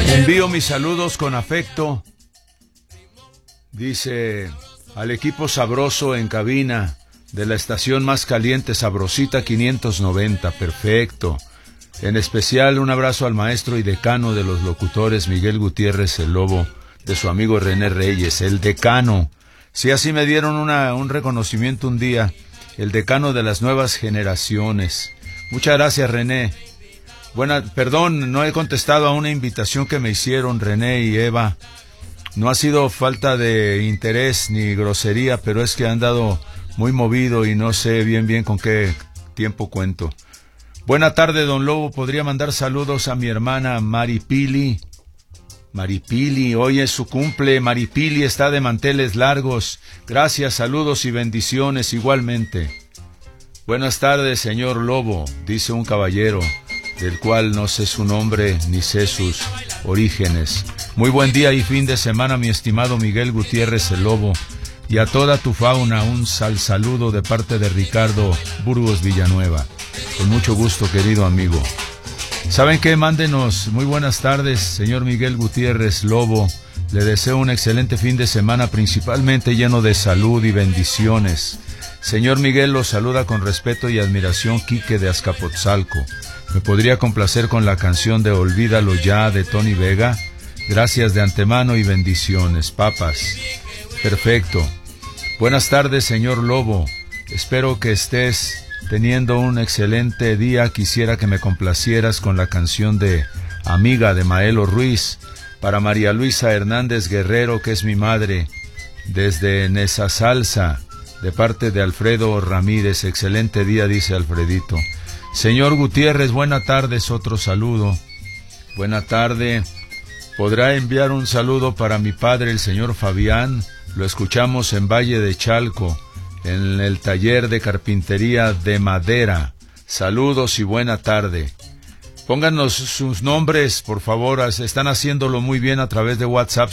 Envío mis saludos con afecto, dice, al equipo sabroso en cabina de la estación más caliente, Sabrosita 590, perfecto. En especial un abrazo al maestro y decano de los locutores, Miguel Gutiérrez el Lobo, de su amigo René Reyes, el decano. Sí, así me dieron un reconocimiento un día, el decano de las nuevas generaciones. Muchas gracias, René. Perdón, no he contestado a una invitación que me hicieron René y Eva. No ha sido falta de interés ni grosería, pero es que han dado muy movido y no sé bien con qué tiempo cuento. Buena tarde, don Lobo. ¿Podría mandar saludos a mi hermana Maripili? Maripili, hoy es su cumple. Maripili está de manteles largos. Gracias, saludos y bendiciones igualmente. Buenas tardes, señor Lobo, dice un caballero, del cual no sé su nombre ni sé sus orígenes. Muy buen día y fin de semana, mi estimado Miguel Gutiérrez el Lobo, y a toda tu fauna un saludo de parte de Ricardo Burgos Villanueva. Con mucho gusto, querido amigo. ¿Saben qué? Mándenos muy buenas tardes, señor Miguel Gutiérrez Lobo. Le deseo un excelente fin de semana, principalmente lleno de salud y bendiciones. Señor Miguel, lo saluda con respeto y admiración Quique de Azcapotzalco. ¿Me podría complacer con la canción de Olvídalo Ya de Tony Vega? Gracias de antemano y bendiciones, papas. Perfecto. Buenas tardes, señor Lobo. Espero que estés teniendo un excelente día. Quisiera que me complacieras con la canción de Amiga de Maelo Ruiz para María Luisa Hernández Guerrero, que es mi madre, desde Nesa Salsa, de parte de Alfredo Ramírez. Excelente día, dice Alfredito. Señor Gutiérrez, buena tarde, es otro saludo. Buena tarde. ¿Podrá enviar un saludo para mi padre, el señor Fabián? Lo escuchamos en Valle de Chalco, en el taller de carpintería de madera. Saludos y buena tarde. Pónganos sus nombres, por favor. Están haciéndolo muy bien a través de WhatsApp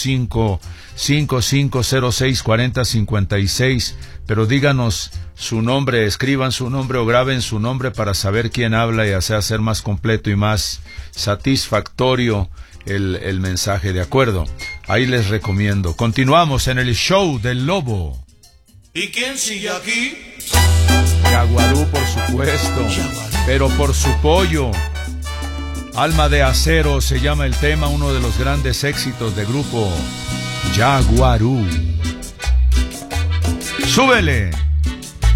5555064056, pero díganos su nombre, escriban su nombre o graben su nombre para saber quién habla y así hacer más completo y más satisfactorio el mensaje, ¿de acuerdo? Ahí les recomiendo. Continuamos en el show del Lobo. ¿Y quién sigue aquí? Yaguarú, por supuesto, pero por su pollo. Alma de Acero se llama el tema, uno de los grandes éxitos de grupo Yaguarú. ¡Súbele!